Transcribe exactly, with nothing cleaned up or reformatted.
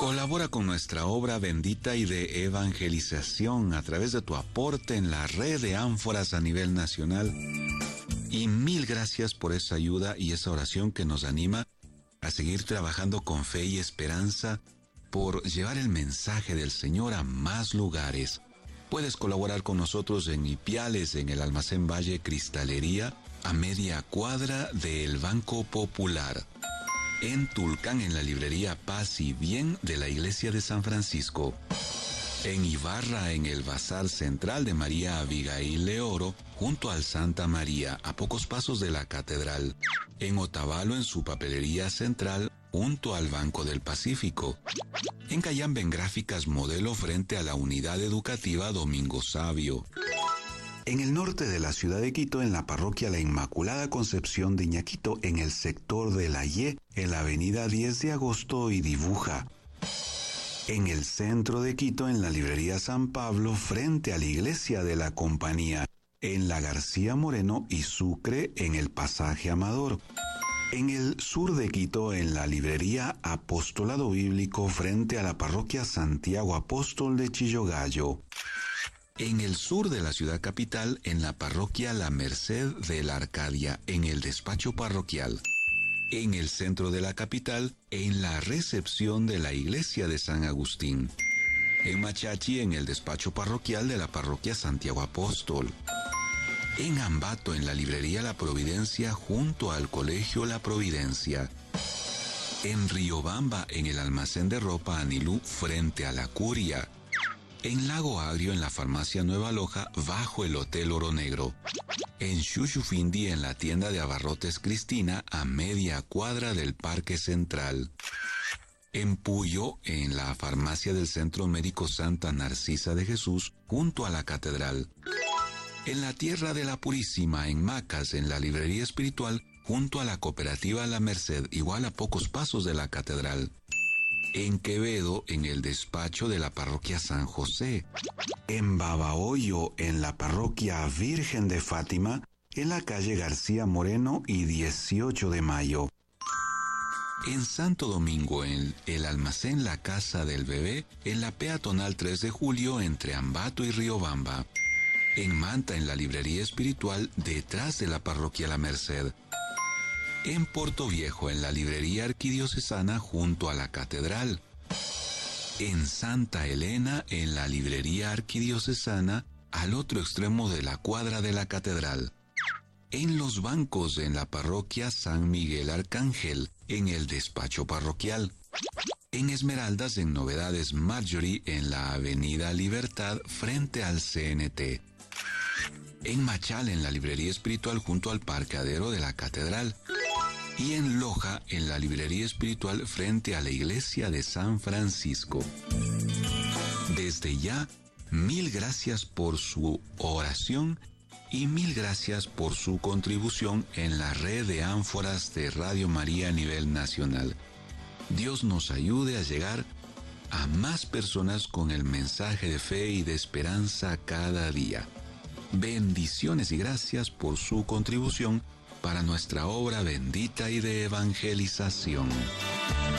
Colabora con nuestra obra bendita y de evangelización a través de tu aporte en la red de ánforas a nivel nacional. Y mil gracias por esa ayuda y esa oración que nos anima a seguir trabajando con fe y esperanza por llevar el mensaje del Señor a más lugares. Puedes colaborar con nosotros en Ipiales, en el Almacén Valle Cristalería, a media cuadra del Banco Popular. En Tulcán, en la librería Paz y Bien de la Iglesia de San Francisco. En Ibarra, en el Bazar Central de María Abigail Leoro, junto al Santa María, a pocos pasos de la Catedral. En Otavalo, en su papelería central, junto al Banco del Pacífico. En Cayambe, en Gráficas Modelo, frente a la Unidad Educativa Domingo Sabio. En el norte de la ciudad de Quito, en la parroquia La Inmaculada Concepción de Iñaquito, en el sector de La Ye, en la avenida diez de agosto y Dibuja. En el centro de Quito, en la librería San Pablo, frente a la iglesia de la Compañía. En la García Moreno y Sucre, en el pasaje Amador. En el sur de Quito, en la librería Apostolado Bíblico, frente a la parroquia Santiago Apóstol de Chillogallo. En el sur de la ciudad capital, en la parroquia La Merced de la Arcadia, en el despacho parroquial. En el centro de la capital, en la recepción de la iglesia de San Agustín. En Machachi, en el despacho parroquial de la parroquia Santiago Apóstol. En Ambato, en la librería La Providencia, junto al colegio La Providencia. En Riobamba, en el almacén de ropa Anilú, frente a la Curia. En Lago Agrio, en la farmacia Nueva Loja, bajo el Hotel Oro Negro. En Xuxufindi, en la tienda de abarrotes Cristina, a media cuadra del Parque Central. En Puyo, en la farmacia del Centro Médico Santa Narcisa de Jesús, junto a la Catedral. En la Tierra de la Purísima, en Macas, en la librería espiritual, junto a la cooperativa La Merced, igual a pocos pasos de la Catedral. En Quevedo, en el despacho de la parroquia San José. En Babahoyo, en la parroquia Virgen de Fátima, en la calle García Moreno y dieciocho de mayo. En Santo Domingo, en el almacén La Casa del Bebé, en la peatonal tres de julio, entre Ambato y Riobamba. En Manta, en la librería espiritual, detrás de la parroquia La Merced. En Puerto Viejo, en la librería arquidiocesana, junto a la catedral. En Santa Elena, en la librería arquidiocesana, al otro extremo de la cuadra de la catedral. En Los Bancos, en la parroquia San Miguel Arcángel, en el despacho parroquial. En Esmeraldas, en Novedades Marjorie, en la avenida Libertad, frente al C N T. En Machal, en la librería espiritual, junto al parqueadero de la catedral. Y en Loja, en la librería espiritual, frente a la iglesia de San Francisco. Desde ya, mil gracias por su oración y mil gracias por su contribución en la red de ánforas de Radio María a nivel nacional. Dios nos ayude a llegar a más personas con el mensaje de fe y de esperanza cada día. Bendiciones y gracias por su contribución para nuestra obra bendita y de evangelización.